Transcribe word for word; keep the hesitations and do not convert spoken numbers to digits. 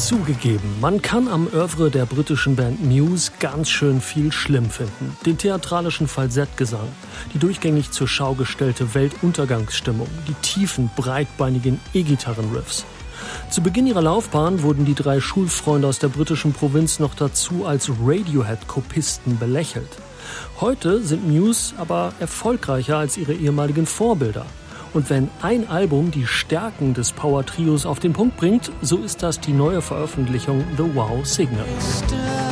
Zugegeben, man kann am Œuvre der britischen Band Muse ganz schön viel schlimm finden. Den theatralischen Falsettgesang, die durchgängig zur Schau gestellte Weltuntergangsstimmung, die tiefen, breitbeinigen E-Gitarren-Riffs. Zu Beginn ihrer Laufbahn wurden die drei Schulfreunde aus der britischen Provinz noch dazu als Radiohead-Kopisten belächelt. Heute sind Muse aber erfolgreicher als ihre ehemaligen Vorbilder. Und wenn ein Album die Stärken des Power-Trios auf den Punkt bringt, so ist das die neue Veröffentlichung The Wow Signal.